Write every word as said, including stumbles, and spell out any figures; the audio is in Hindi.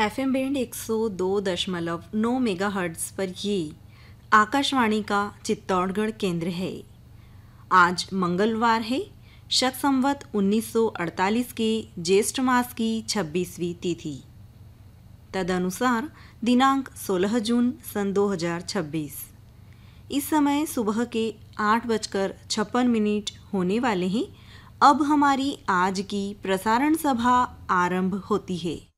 एफ एम बैंड एक सौ दो दशमलव नौ मेगाहर्ट्ज पर ये आकाशवाणी का चित्तौड़गढ़ केंद्र है। आज मंगलवार है, शक संवत उन्नीस सौ अड़तालीस के ज्येष्ठ मास की छब्बीसवीं तिथि, तदनुसार दिनांक सोलह जून सन दो हजार छब्बीस। इस समय सुबह के आठ बजकर छप्पन मिनट होने वाले हैं। अब हमारी आज की प्रसारण सभा आरंभ होती है।